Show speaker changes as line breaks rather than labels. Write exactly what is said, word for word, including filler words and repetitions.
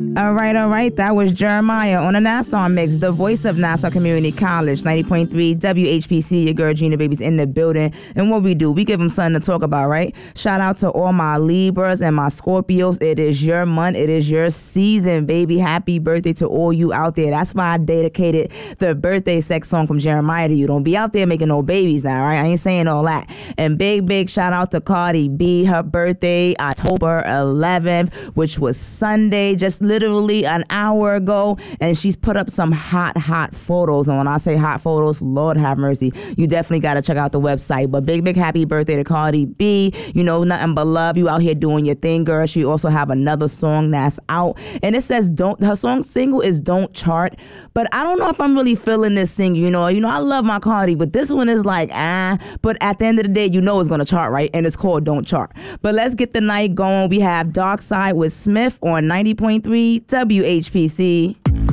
All right, all right. That was Jeremiah on a Nassau mix, the voice of Nassau Community College, ninety point three W H P C. Your girl Gina Baby's in the building. And what we do, we give them something to talk about, right? Shout out to all my Libras and my Scorpios. It is your month. It is your season, baby. Happy birthday to all you out there. That's why I dedicated the birthday sex song from Jeremiah to you. Don't be out there making no babies now, right? I ain't saying all that. And big, big shout out to Cardi B. Her birthday, October eleventh, which was Sunday, just literally an hour ago, and she's put up some hot, hot photos. And when I say hot photos, Lord have mercy, you definitely got to check out the website. But big, big happy birthday to Cardi B. You know, nothing but love. You out here doing your thing, girl. She also have another song that's out, and it says don't. Her song single is Don't Chart. But I don't know if I'm really feeling this single. You know, you know, I love my Cardi, but this one is like ah. But at the end of the day, you know it's gonna chart, right? And it's called Don't Chart. But let's get the night going. We have Dark Side with Smith on ninety point three W H P C.